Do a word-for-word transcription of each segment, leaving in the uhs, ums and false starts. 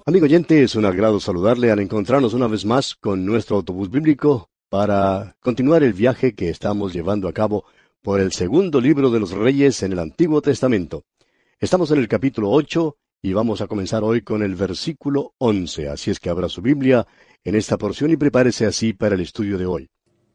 Amigo oyente, es un agrado saludarle al encontrarnos una vez más con nuestro autobús bíblico para continuar el viaje que estamos llevando a cabo por el segundo libro de los Reyes en el Antiguo Testamento. Estamos en el capítulo ocho y vamos a comenzar hoy con el versículo once, así es que abra su Biblia en esta porción y prepárese así para el estudio de hoy.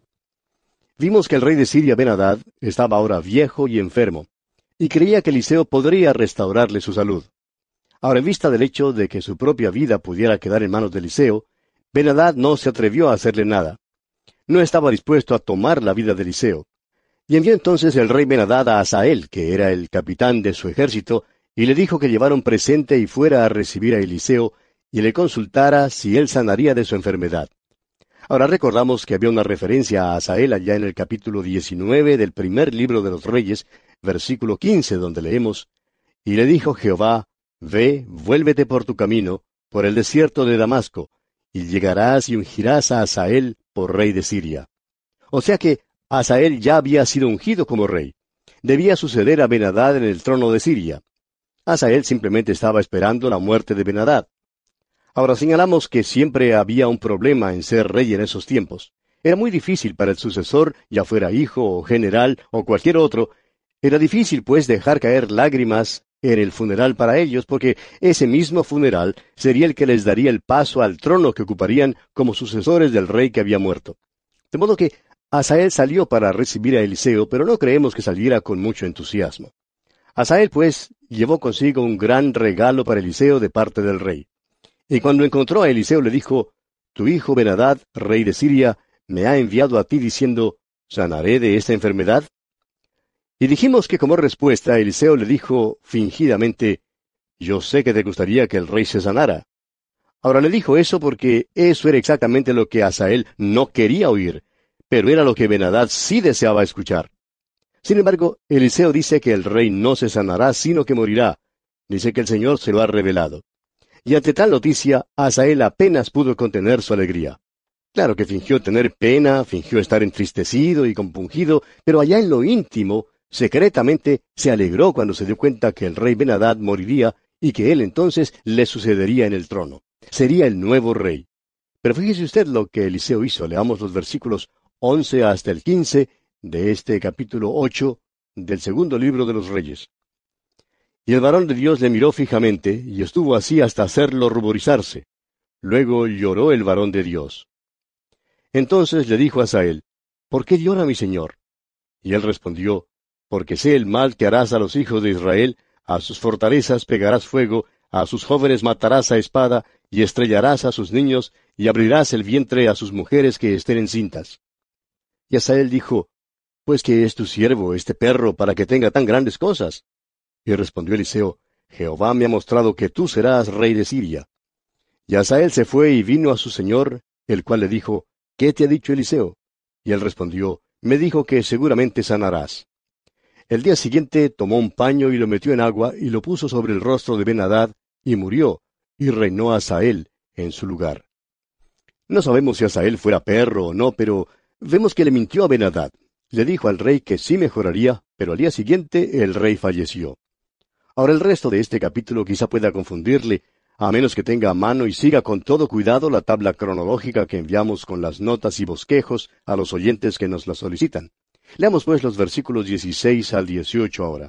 Vimos que el rey de Siria, Ben-Hadad, estaba ahora viejo y enfermo, y creía que Eliseo podría restaurarle su salud. Ahora, en vista del hecho de que su propia vida pudiera quedar en manos de Eliseo, Ben-Hadad no se atrevió a hacerle nada. No estaba dispuesto a tomar la vida de Eliseo. Y envió entonces el rey Ben-Hadad a Hazael, que era el capitán de su ejército, y le dijo que llevara un presente y fuera a recibir a Eliseo, y le consultara si él sanaría de su enfermedad. Ahora recordamos que había una referencia a Hazael allá en el capítulo diecinueve del primer libro de los Reyes, versículo quince, donde leemos, «Y le dijo Jehová, Ve, vuélvete por tu camino, por el desierto de Damasco, y llegarás y ungirás a Hazael por rey de Siria». O sea que Hazael ya había sido ungido como rey. Debía suceder a Ben-Hadad en el trono de Siria. Hazael simplemente estaba esperando la muerte de Ben-Hadad. Ahora señalamos que siempre había un problema en ser rey en esos tiempos. Era muy difícil para el sucesor, ya fuera hijo o general o cualquier otro. Era difícil pues dejar caer lágrimas en el funeral para ellos, porque ese mismo funeral sería el que les daría el paso al trono que ocuparían como sucesores del rey que había muerto. De modo que Hazael salió para recibir a Eliseo, pero no creemos que saliera con mucho entusiasmo. Hazael, pues, llevó consigo un gran regalo para Eliseo de parte del rey. Y cuando encontró a Eliseo le dijo, «Tu hijo Ben-Hadad, rey de Siria, me ha enviado a ti diciendo, ¿sanaré de esta enfermedad?» Y dijimos que como respuesta Eliseo le dijo fingidamente, «Yo sé que te gustaría que el rey se sanara». Ahora le dijo eso porque eso era exactamente lo que Hazael no quería oír, pero era lo que Ben-Hadad sí deseaba escuchar. Sin embargo, Eliseo dice que el rey no se sanará, sino que morirá. Dice que el Señor se lo ha revelado. Y ante tal noticia, Hazael apenas pudo contener su alegría. Claro que fingió tener pena, fingió estar entristecido y compungido, pero allá en lo íntimo, secretamente, se alegró cuando se dio cuenta que el rey Ben-Hadad moriría y que él entonces le sucedería en el trono. Sería el nuevo rey. Pero fíjese usted lo que Eliseo hizo. Leamos los versículos once hasta el quince de este capítulo ocho del segundo libro de los Reyes. «Y el varón de Dios le miró fijamente, y estuvo así hasta hacerlo ruborizarse. Luego lloró el varón de Dios. Entonces le dijo a Hazael, ¿por qué llora mi señor? Y él respondió, porque sé el mal que harás a los hijos de Israel, a sus fortalezas pegarás fuego, a sus jóvenes matarás a espada, y estrellarás a sus niños, y abrirás el vientre a sus mujeres que estén encintas. Y Hazael dijo, pues que es tu siervo, este perro, para que tenga tan grandes cosas. Y respondió Eliseo, Jehová me ha mostrado que tú serás rey de Siria. Y Hazael se fue y vino a su señor, el cual le dijo, ¿qué te ha dicho Eliseo? Y él respondió, me dijo que seguramente sanarás. El día siguiente tomó un paño y lo metió en agua y lo puso sobre el rostro de Ben-Hadad, y murió, y reinó Hazael en su lugar. No sabemos si Hazael fuera perro o no, pero vemos que le mintió a Ben-Hadad. Le dijo al rey que sí mejoraría, pero al día siguiente el rey falleció. Ahora el resto de este capítulo quizá pueda confundirle, a menos que tenga a mano y siga con todo cuidado la tabla cronológica que enviamos con las notas y bosquejos a los oyentes que nos la solicitan. Leamos pues los versículos dieciséis al dieciocho ahora.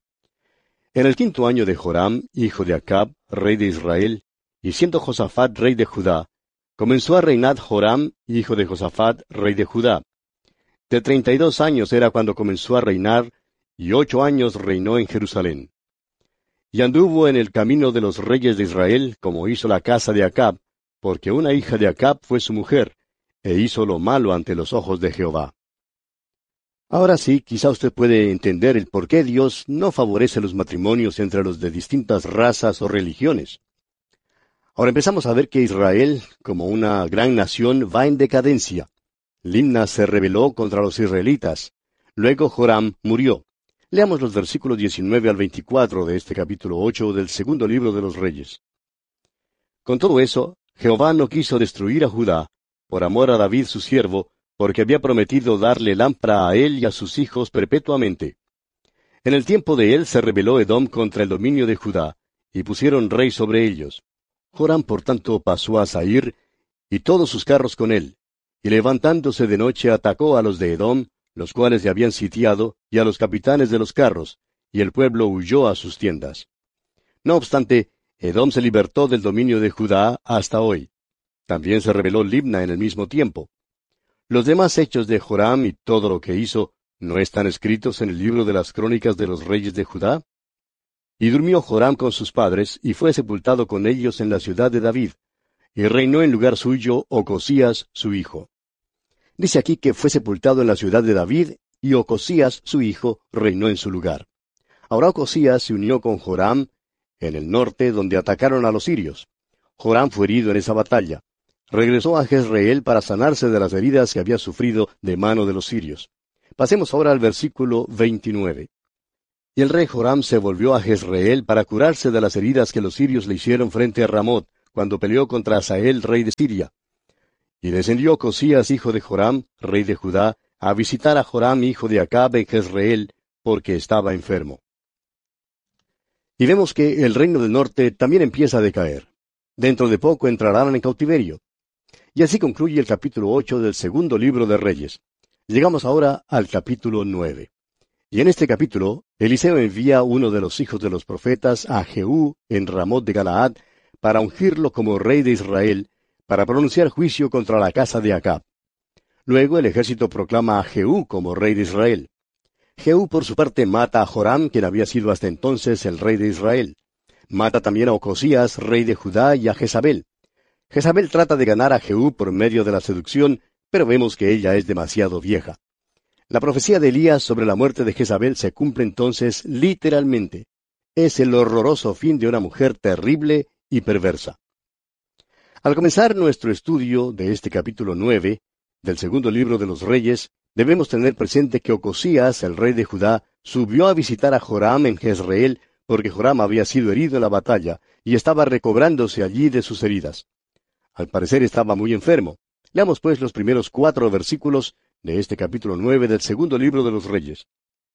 En el quinto año de Joram, hijo de Acab, rey de Israel, y siendo Josafat rey de Judá, comenzó a reinar Joram, hijo de Josafat, rey de Judá. De treinta y dos años era cuando comenzó a reinar, y ocho años reinó en Jerusalén. Y anduvo en el camino de los reyes de Israel, como hizo la casa de Acab, porque una hija de Acab fue su mujer, e hizo lo malo ante los ojos de Jehová. Ahora sí, quizá usted puede entender el por qué Dios no favorece los matrimonios entre los de distintas razas o religiones. Ahora empezamos a ver que Israel, como una gran nación, va en decadencia. Limna se rebeló contra los israelitas. Luego Joram murió. Leamos los versículos diecinueve al veinticuatro de este capítulo ocho del segundo libro de los Reyes. Con todo eso, Jehová no quiso destruir a Judá, por amor a David su siervo, porque había prometido darle lámpara a él y a sus hijos perpetuamente. En el tiempo de él se rebeló Edom contra el dominio de Judá, y pusieron rey sobre ellos. Joram por tanto pasó a Zair, y todos sus carros con él, y levantándose de noche atacó a los de Edom, los cuales le habían sitiado, y a los capitanes de los carros, y el pueblo huyó a sus tiendas. No obstante, Edom se libertó del dominio de Judá hasta hoy. También se rebeló Libna en el mismo tiempo. Los demás hechos de Joram y todo lo que hizo, ¿no están escritos en el libro de las crónicas de los reyes de Judá? Y durmió Joram con sus padres, y fue sepultado con ellos en la ciudad de David, y reinó en lugar suyo Ocosías su hijo. Dice aquí que fue sepultado en la ciudad de David, y Ocosías su hijo reinó en su lugar. Ahora Ocosías se unió con Joram en el norte, donde atacaron a los sirios. Joram fue herido en esa batalla. Regresó a Jezreel para sanarse de las heridas que había sufrido de mano de los sirios. Pasemos ahora al versículo veintinueve. Y el rey Joram se volvió a Jezreel para curarse de las heridas que los sirios le hicieron frente a Ramot, cuando peleó contra Hazael, rey de Siria. Y descendió Ocosías, hijo de Joram, rey de Judá, a visitar a Joram, hijo de Acab, en Jezreel, porque estaba enfermo. Y vemos que el reino del norte también empieza a decaer. Dentro de poco entrarán en cautiverio. Y así concluye el capítulo ocho del segundo libro de Reyes. Llegamos ahora al capítulo nueve. Y en este capítulo, Eliseo envía a uno de los hijos de los profetas a Jehú en Ramot de Galaad para ungirlo como rey de Israel, para pronunciar juicio contra la casa de Acab. Luego el ejército proclama a Jehú como rey de Israel. Jehú por su parte mata a Joram, quien había sido hasta entonces el rey de Israel. Mata también a Ocosías, rey de Judá, y a Jezabel. Jezabel trata de ganar a Jehú por medio de la seducción, pero vemos que ella es demasiado vieja. La profecía de Elías sobre la muerte de Jezabel se cumple entonces literalmente. Es el horroroso fin de una mujer terrible y perversa. Al comenzar nuestro estudio de este capítulo nueve, del segundo libro de los Reyes, debemos tener presente que Ocosías, el rey de Judá, subió a visitar a Joram en Jezreel, porque Joram había sido herido en la batalla, y estaba recobrándose allí de sus heridas. Al parecer estaba muy enfermo. Leamos pues los primeros cuatro versículos de este capítulo nueve del segundo libro de los Reyes.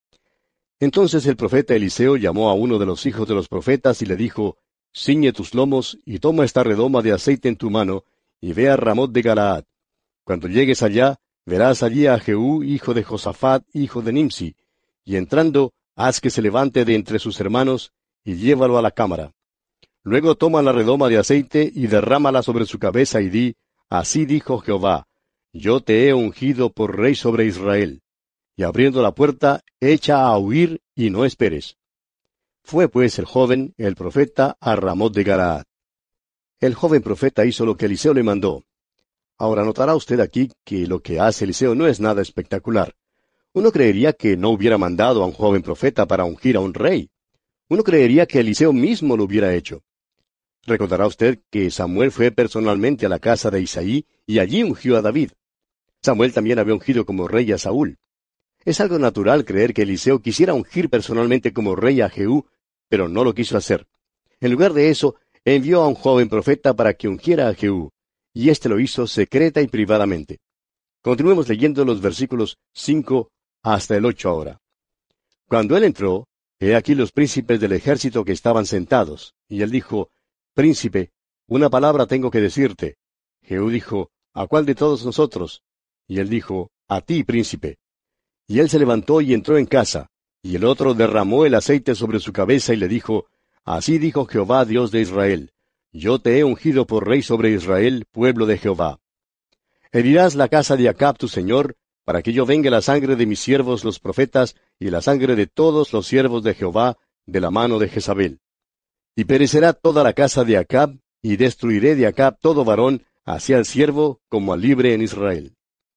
Entonces el profeta Eliseo llamó a uno de los hijos de los profetas y le dijo, «Ciñe tus lomos y toma esta redoma de aceite en tu mano, y ve a Ramot de Galaad. Cuando llegues allá, verás allí a Jehú, hijo de Josafat, hijo de Nimsi, y entrando, haz que se levante de entre sus hermanos, y llévalo a la cámara. Luego toma la redoma de aceite y derrámala sobre su cabeza y di, así dijo Jehová, yo te he ungido por rey sobre Israel. Y abriendo la puerta, echa a huir y no esperes». Fue pues el joven, el profeta, a Ramot de Galaad. El joven profeta hizo lo que Eliseo le mandó. Ahora notará usted aquí que lo que hace Eliseo no es nada espectacular. Uno creería que no hubiera mandado a un joven profeta para ungir a un rey. Uno creería que Eliseo mismo lo hubiera hecho. Recordará usted que Samuel fue personalmente a la casa de Isaí y allí ungió a David. Samuel también había ungido como rey a Saúl. Es algo natural creer que Eliseo quisiera ungir personalmente como rey a Jehú, pero no lo quiso hacer. En lugar de eso, envió a un joven profeta para que ungiera a Jehú, y éste lo hizo secreta y privadamente. Continuemos leyendo los versículos cinco hasta el ocho ahora. Cuando él entró, he aquí los príncipes del ejército que estaban sentados, y él dijo, «Príncipe, una palabra tengo que decirte». Jehú dijo, «¿A cuál de todos nosotros?» Y él dijo, «A ti, príncipe». Y él se levantó y entró en casa, y el otro derramó el aceite sobre su cabeza y le dijo, «Así dijo Jehová, Dios de Israel, yo te he ungido por rey sobre Israel, pueblo de Jehová. Herirás la casa de Acab tu señor, para que yo venga la sangre de mis siervos los profetas, y la sangre de todos los siervos de Jehová, de la mano de Jezabel. Y perecerá toda la casa de Acab, y destruiré de Acab todo varón, así al siervo como al libre en Israel».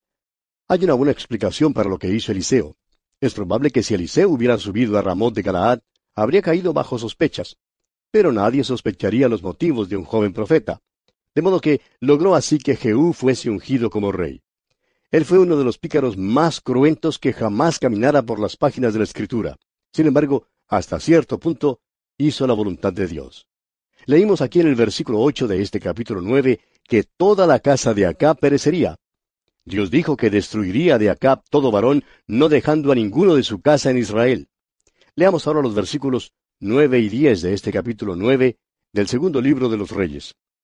Hay una buena explicación para lo que hizo Eliseo. Es probable que si Eliseo hubiera subido a Ramot de Galaad, habría caído bajo sospechas. Pero nadie sospecharía los motivos de un joven profeta. De modo que logró así que Jehú fuese ungido como rey. Él fue uno de los pícaros más cruentos que jamás caminara por las páginas de la Escritura. Sin embargo, hasta cierto punto, hizo la voluntad de Dios. Leímos aquí en el versículo ocho de este capítulo nueve que toda la casa de Acab perecería. Dios dijo que destruiría de Acab todo varón, no dejando a ninguno de su casa en Israel. Leamos ahora los versículos nueve y diez de este capítulo nueve del segundo libro de los Reyes.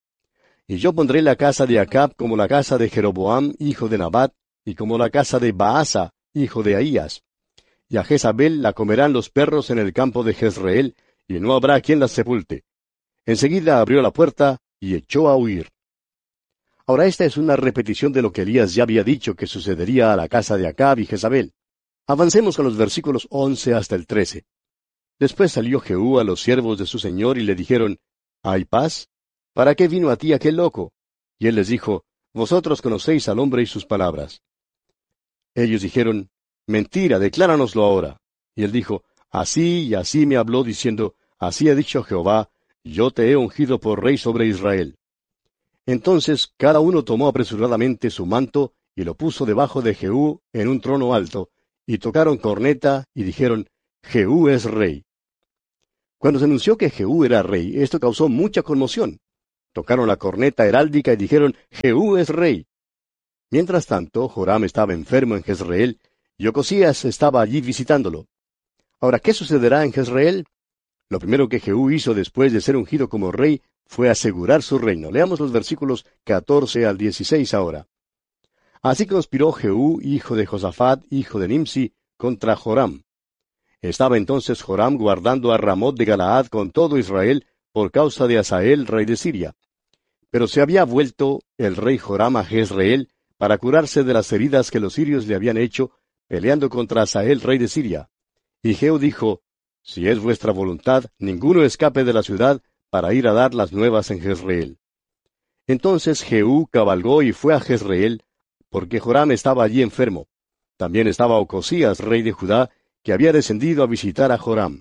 Y yo pondré la casa de Acab como la casa de Jeroboam, hijo de Nabat, y como la casa de Baasa, hijo de Ahías. Y a Jezabel la comerán los perros en el campo de Jezreel, y no habrá quien la sepulte. Enseguida abrió la puerta y echó a huir. Ahora esta es una repetición de lo que Elías ya había dicho que sucedería a la casa de Acab y Jezabel. Avancemos con los versículos once hasta el trece. Después salió Jehú a los siervos de su señor y le dijeron, ¿hay paz? ¿Para qué vino a ti aquel loco? Y él les dijo, vosotros conocéis al hombre y sus palabras. Ellos dijeron, mentira, decláranoslo ahora. Y él dijo, así y así me habló diciendo, así ha dicho Jehová, yo te he ungido por rey sobre Israel. Entonces cada uno tomó apresuradamente su manto y lo puso debajo de Jehú en un trono alto, y tocaron corneta y dijeron, Jehú es rey. Cuando se anunció que Jehú era rey, esto causó mucha conmoción. Tocaron la corneta heráldica y dijeron, Jehú es rey. Mientras tanto, Joram estaba enfermo en Jezreel, y Ocosías estaba allí visitándolo. Ahora, ¿qué sucederá en Jezreel? Lo primero que Jehú hizo después de ser ungido como rey fue asegurar su reino. Leamos los versículos catorce al dieciséis ahora. Así conspiró Jehú, hijo de Josafat, hijo de Nimsi, contra Joram. Estaba entonces Joram guardando a Ramot de Galaad con todo Israel por causa de Hazael, rey de Siria. Pero se había vuelto el rey Joram a Jezreel para curarse de las heridas que los sirios le habían hecho, peleando contra Hazael, rey de Siria. Y Jehú dijo, si es vuestra voluntad, ninguno escape de la ciudad para ir a dar las nuevas en Jezreel. Entonces Jehú cabalgó y fue a Jezreel, porque Joram estaba allí enfermo. También estaba Ocosías, rey de Judá, que había descendido a visitar a Joram.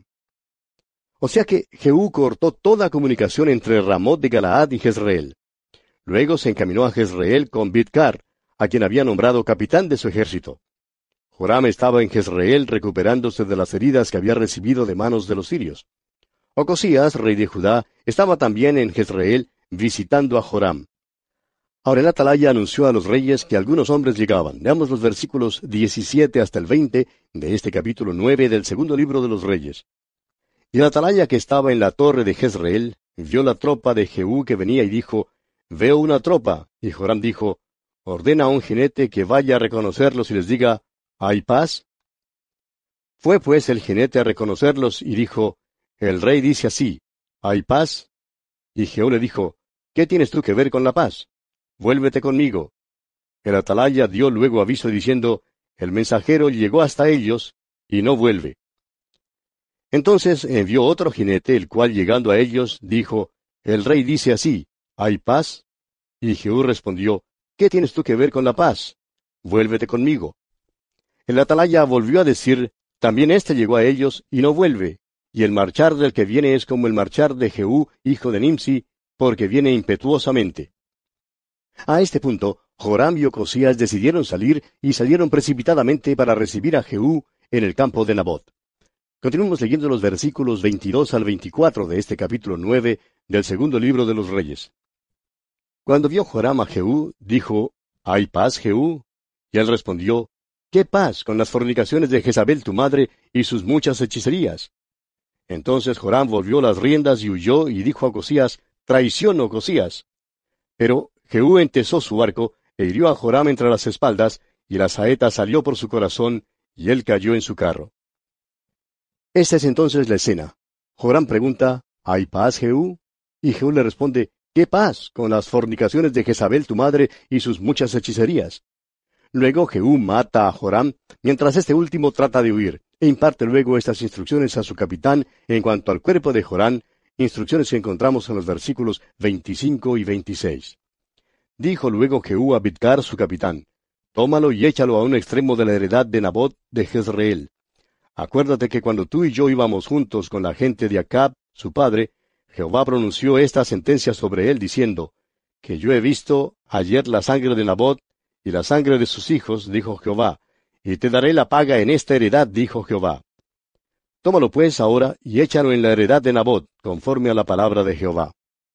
O sea que Jehú cortó toda comunicación entre Ramot de Galaad y Jezreel. Luego se encaminó a Jezreel con Bidkar, a quien había nombrado capitán de su ejército. Joram estaba en Jezreel recuperándose de las heridas que había recibido de manos de los sirios. Ocosías, rey de Judá, estaba también en Jezreel visitando a Joram. Ahora el atalaya anunció a los reyes que algunos hombres llegaban. Veamos los versículos diecisiete hasta el veinte de este capítulo nueve del segundo libro de los Reyes. Y el atalaya que estaba en la torre de Jezreel vio la tropa de Jehú que venía y dijo, veo una tropa. Y Joram dijo, ordena a un jinete que vaya a reconocerlos y les diga, ¿hay paz? Fue pues el jinete a reconocerlos y dijo, el rey dice así, ¿hay paz? Y Jehú le dijo, ¿qué tienes tú que ver con la paz? Vuélvete conmigo. El atalaya dio luego aviso diciendo, el mensajero llegó hasta ellos y no vuelve. Entonces envió otro jinete, el cual llegando a ellos, dijo, el rey dice así, ¿hay paz? Y Jehú respondió, ¿qué tienes tú que ver con la paz? Vuélvete conmigo. El atalaya volvió a decir, también éste llegó a ellos y no vuelve, y el marchar del que viene es como el marchar de Jehú, hijo de Nimsi, porque viene impetuosamente. A este punto, Joram y Ocosías decidieron salir y salieron precipitadamente para recibir a Jehú en el campo de Nabot. Continuamos leyendo los versículos veintidós al veinticuatro de este capítulo nueve del segundo libro de los Reyes. Cuando vio Joram a Jehú, dijo, ¿hay paz, Jehú? Y él respondió, ¿qué paz con las fornicaciones de Jezabel tu madre y sus muchas hechicerías? Entonces Joram volvió las riendas y huyó y dijo a Ocosías, traición, Ocosías. Pero Jehú entesó su arco e hirió a Joram entre las espaldas, y la saeta salió por su corazón, y él cayó en su carro. Esta es entonces la escena. Joram pregunta, ¿hay paz, Jehú? Y Jehú le responde, ¿qué paz con las fornicaciones de Jezabel tu madre y sus muchas hechicerías? Luego Jehú mata a Joram, mientras este último trata de huir, e imparte luego estas instrucciones a su capitán en cuanto al cuerpo de Joram, instrucciones que encontramos en los versículos veinticinco y veintiséis. Dijo luego Jehú a Bidkar su capitán, tómalo y échalo a un extremo de la heredad de Nabot de Jezreel. Acuérdate que cuando tú y yo íbamos juntos con la gente de Acab, su padre, Jehová pronunció esta sentencia sobre él, diciendo, que yo he visto ayer la sangre de Nabot y la sangre de sus hijos, dijo Jehová, y te daré la paga en esta heredad, dijo Jehová. Tómalo pues ahora y échalo en la heredad de Nabot, conforme a la palabra de Jehová.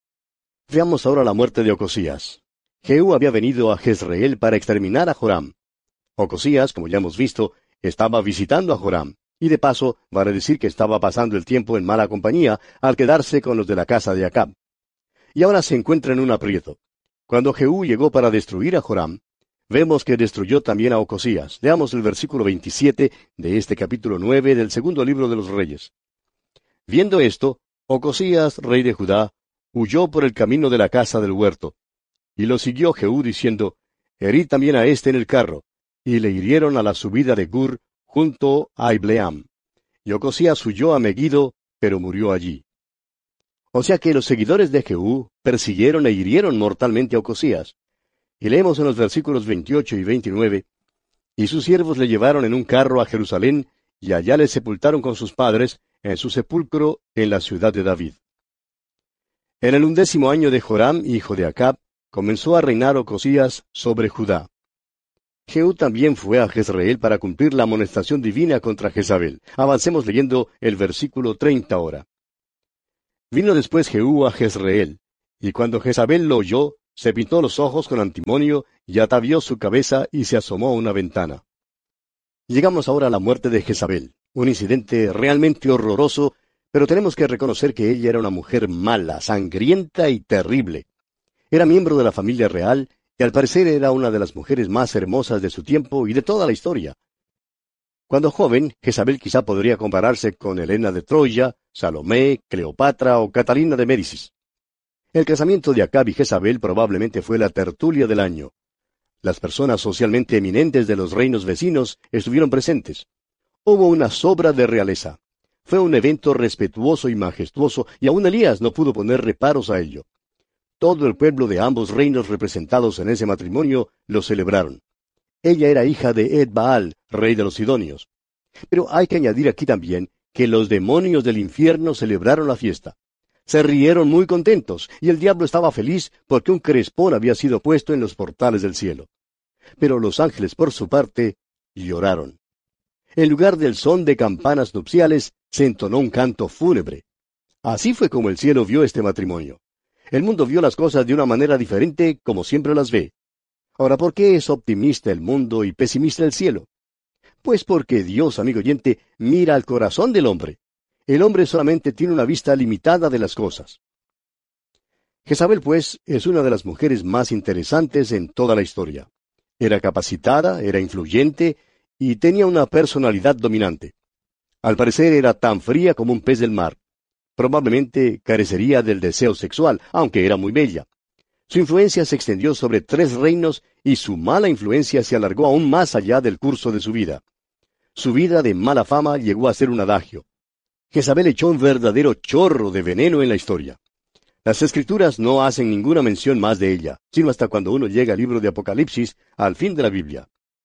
Veamos ahora la muerte de Ocosías. Jehú había venido a Jezreel para exterminar a Joram. Ocosías, como ya hemos visto, estaba visitando a Joram, y de paso vale decir que estaba pasando el tiempo en mala compañía al quedarse con los de la casa de Acab. Y ahora se encuentra en un aprieto. Cuando Jehú llegó para destruir a Joram, vemos que destruyó también a Ocosías. Leamos el versículo veintisiete de este capítulo nueve del segundo libro de los Reyes. Viendo esto, Ocosías, rey de Judá, huyó por el camino de la casa del huerto. Y lo siguió Jehú diciendo, herid también a éste en el carro. Y le hirieron a la subida de Gur, junto a Ibleam. Y Ocosías huyó a Megiddo, pero murió allí. O sea que los seguidores de Jehú persiguieron e hirieron mortalmente a Ocosías. Y leemos en los versículos veintiocho y veintinueve, y sus siervos le llevaron en un carro a Jerusalén, y allá le sepultaron con sus padres, en su sepulcro en la ciudad de David. En el undécimo año de Joram, hijo de Acab, comenzó a reinar Ocosías sobre Judá. Jehú también fue a Jezreel para cumplir la amonestación divina contra Jezabel. Avancemos leyendo el versículo treinta ahora. Vino después Jehú a Jezreel, y cuando Jezabel lo oyó, se pintó los ojos con antimonio, y atavió su cabeza y se asomó a una ventana. Llegamos ahora a la muerte de Jezabel, un incidente realmente horroroso, pero tenemos que reconocer que ella era una mujer mala, sangrienta y terrible. Era miembro de la familia real, y al parecer era una de las mujeres más hermosas de su tiempo y de toda la historia. Cuando joven, Jezabel quizá podría compararse con Helena de Troya, Salomé, Cleopatra o Catalina de Médicis. El casamiento de Acab y Jezabel probablemente fue la tertulia del año. Las personas socialmente eminentes de los reinos vecinos estuvieron presentes. Hubo una sobra de realeza. Fue un evento respetuoso y majestuoso, y aun Elías no pudo poner reparos a ello. Todo el pueblo de ambos reinos representados en ese matrimonio lo celebraron. Ella era hija de Ed-Baal, rey de los Sidonios. Pero hay que añadir aquí también que los demonios del infierno celebraron la fiesta. Se rieron muy contentos, y el diablo estaba feliz porque un crespón había sido puesto en los portales del cielo. Pero los ángeles, por su parte, lloraron. En lugar del son de campanas nupciales, se entonó un canto fúnebre. Así fue como el cielo vio este matrimonio. El mundo vio las cosas de una manera diferente, como siempre las ve. Ahora, ¿por qué es optimista el mundo y pesimista el cielo? Pues porque Dios, amigo oyente, mira al corazón del hombre. El hombre solamente tiene una vista limitada de las cosas. Jezabel, pues, es una de las mujeres más interesantes en toda la historia. Era capacitada, era influyente y tenía una personalidad dominante. Al parecer era tan fría como un pez del mar. Probablemente carecería del deseo sexual, aunque era muy bella. Su influencia se extendió sobre tres reinos y su mala influencia se alargó aún más allá del curso de su vida. Su vida de mala fama llegó a ser un adagio. Jezabel echó un verdadero chorro de veneno en la historia. Las Escrituras no hacen ninguna mención más de ella, sino hasta cuando uno llega al libro de Apocalipsis, al fin de la Biblia.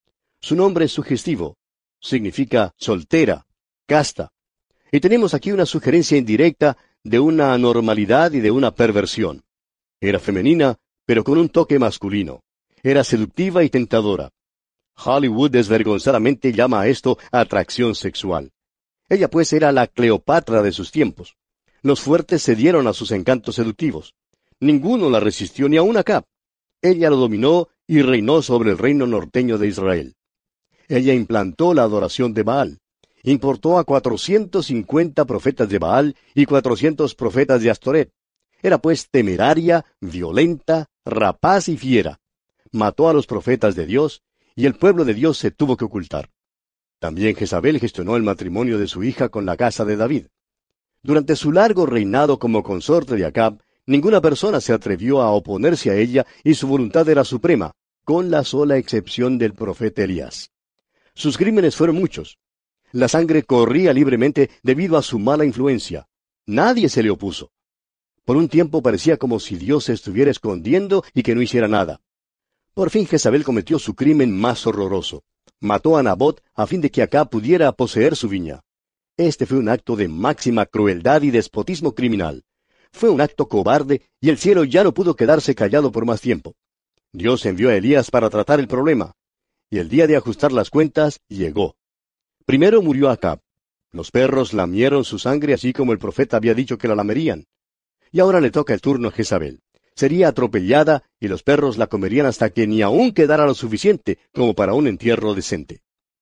Su nombre es sugestivo. Significa soltera, casta. Y tenemos aquí una sugerencia indirecta de una anormalidad y de una perversión. Era femenina, pero con un toque masculino. Era seductiva y tentadora. Hollywood desvergonzadamente llama a esto atracción sexual. Ella pues era la Cleopatra de sus tiempos. Los fuertes cedieron a sus encantos seductivos. Ninguno la resistió, ni aun Acab. Ella lo dominó y reinó sobre el reino norteño de Israel. Ella implantó la adoración de Baal. Importó a cuatrocientos cincuenta profetas de Baal y cuatrocientos profetas de Astoret. Era pues temeraria, violenta, rapaz y fiera. Mató a los profetas de Dios, y el pueblo de Dios se tuvo que ocultar. También Jezabel gestionó el matrimonio de su hija con la casa de David. Durante su largo reinado como consorte de Acab, ninguna persona se atrevió a oponerse a ella y su voluntad era suprema, con la sola excepción del profeta Elías. Sus crímenes fueron muchos. La sangre corría libremente debido a su mala influencia. Nadie se le opuso. Por un tiempo parecía como si Dios se estuviera escondiendo y que no hiciera nada. Por fin Jezabel cometió su crimen más horroroso. Mató a Nabot a fin de que Acab pudiera poseer su viña. Este fue un acto de máxima crueldad y despotismo criminal. Fue un acto cobarde y el cielo ya no pudo quedarse callado por más tiempo. Dios envió a Elías para tratar el problema. Y el día de ajustar las cuentas llegó. Primero murió Acab. Los perros lamieron su sangre así como el profeta había dicho que la lamerían. Y ahora le toca el turno a Jezabel. Sería atropellada y los perros la comerían hasta que ni aún quedara lo suficiente como para un entierro decente.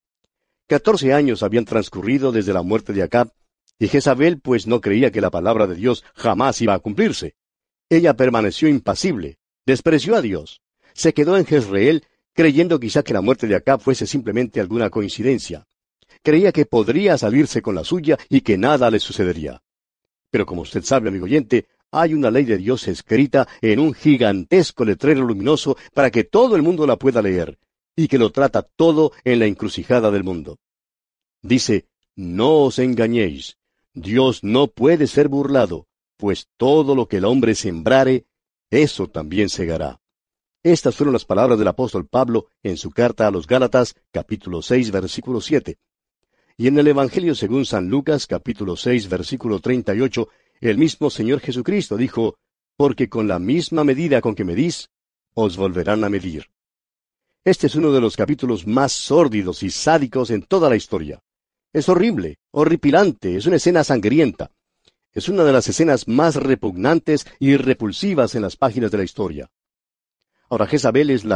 Catorce años habían transcurrido desde la muerte de Acab, y Jezabel pues no creía que la palabra de Dios jamás iba a cumplirse. Ella permaneció impasible, Despreció a Dios. Se quedó en Jezreel, creyendo quizá que la muerte de Acab fuese simplemente alguna coincidencia. Creía que podría salirse con la suya y que nada le sucedería. Pero como usted sabe, amigo oyente, hay una ley de Dios escrita en un gigantesco letrero luminoso para que todo el mundo la pueda leer, y que lo trata todo en la encrucijada del mundo. Dice, no os engañéis, Dios no puede ser burlado, pues todo lo que el hombre sembrare, eso también segará. Estas fueron las palabras del apóstol Pablo en su carta a los Gálatas, capítulo seis, versículo siete. Y en el Evangelio según San Lucas, capítulo seis, versículo treinta y ocho, el mismo Señor Jesucristo dijo, porque con la misma medida con que medís, os volverán a medir. Este es uno de los capítulos más sórdidos y sádicos en toda la historia. Es horrible, horripilante, es una escena sangrienta. Es una de las escenas más repugnantes y repulsivas en las páginas de la historia. Ahora, Jezabel es la